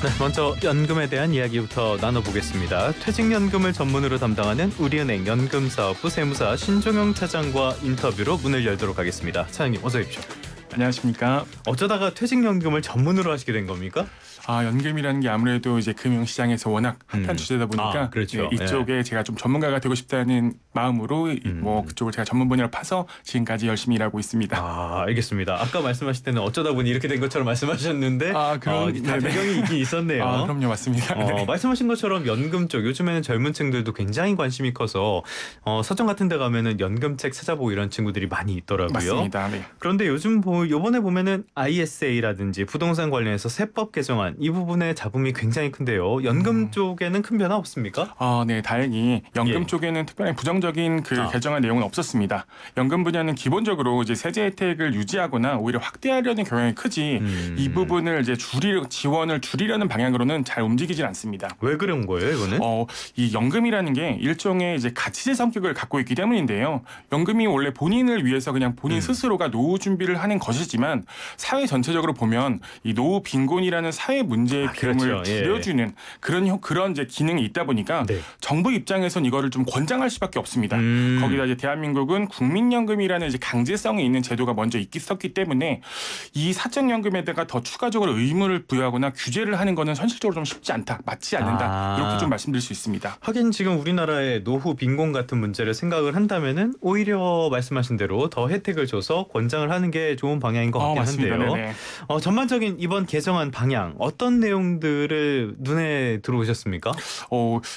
네, 먼저 연금에 대한 이야기부터 나눠보겠습니다. 퇴직연금을 전문으로 담당하는 우리은행 연금사업부 세무사 신종영 차장과 인터뷰로 문을 열도록 하겠습니다. 차장님 어서 오십시오. 안녕하십니까. 어쩌다가 퇴직연금을 전문으로 하시게 된 겁니까? 연금이라는 게 아무래도 이제 금융시장에서 워낙 핫한 주제다 보니까 그렇죠. 이쪽에 제가 좀 전문가가 되고 싶다는 마음으로 뭐 그쪽을 제가 전문 분야로 파서 지금까지 열심히 일하고 있습니다. 알겠습니다. 아까 말씀하실 때는 어쩌다 보니 이렇게 된 것처럼 말씀하셨는데 다 배경이 있긴 있었네요. 그럼요, 맞습니다. 말씀하신 것처럼 연금 쪽 요즘에는 젊은 층들도 굉장히 관심이 커서 서점 같은 데 가면은 연금책 찾아보고 이런 친구들이 많이 있더라고요. 맞습니다. 네. 그런데 요즘 요번에 보면은 ISA라든지 부동산 관련해서 세법 개정안 이 부분에 잡음이 굉장히 큰데요. 연금 쪽에는 큰 변화 없습니까? 네, 다행히 연금 예. 쪽에는 특별히 부정적인 개정안 내용은 없었습니다. 연금 분야는 기본적으로 이제 세제 혜택을 유지하거나 오히려 확대하려는 경향이 크지 이 부분을 이제 지원을 줄이려는 방향으로는 잘 움직이질 않습니다. 왜 그런 거예요, 이거는? 이 연금이라는 게 일종의 이제 가치의 성격을 갖고 있기 때문인데요. 연금이 원래 본인을 위해서 그냥 본인 스스로가 노후 준비를 하는 것이지만 사회 전체적으로 보면 이 노후 빈곤이라는 사회 문제의 비용을 그렇죠. 줄여주는 그런 이제 기능이 있다 보니까 네. 정부 입장에선 이거를 좀 권장할 수밖에 없습니다. 거기다 이제 대한민국은 국민연금이라는 이제 강제성이 있는 제도가 먼저 있었기 때문에 이 사적연금에다가 더 추가적으로 의무를 부여하거나 규제를 하는 거는 현실적으로 좀 쉽지 않다, 맞지 않는다 이렇게 좀 말씀드릴 수 있습니다. 하긴 지금 우리나라의 노후 빈곤 같은 문제를 생각을 한다면은 오히려 말씀하신 대로 더 혜택을 줘서 권장을 하는 게 좋은 방향인 것 같긴 맞습니다. 한데요. 네네. 전반적인 이번 개정안 방향 어떤 내용들을 눈에 들어오셨습니까?